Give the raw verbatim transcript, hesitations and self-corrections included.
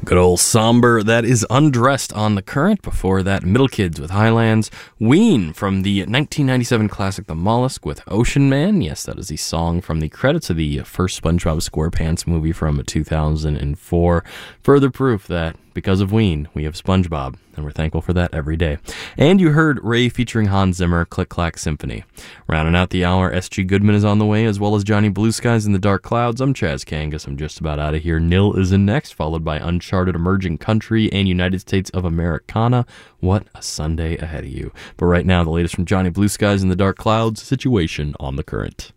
Good old somber. That is Undressed on The Current. Before that, Middle Kids with Highlands. Ween from the nineteen ninety-seven classic The Mollusk with Ocean Man. Yes, that is the song from the credits of the first SpongeBob SquarePants movie from two thousand four. Further proof that because of Ween, we have SpongeBob, and we're thankful for that every day. And you heard Ray featuring Hans Zimmer, Click Clack Symphony. Rounding out the hour, S G Goodman is on the way, as well as Johnny Blue Skies in the Dark Clouds. I'm Chaz Kangas. I'm just about out of here. Nil is in next, followed by Uncharted Emerging Country and United States of Americana. What a Sunday ahead of you. But right now, the latest from Johnny Blue Skies in the Dark Clouds, Situation on The Current.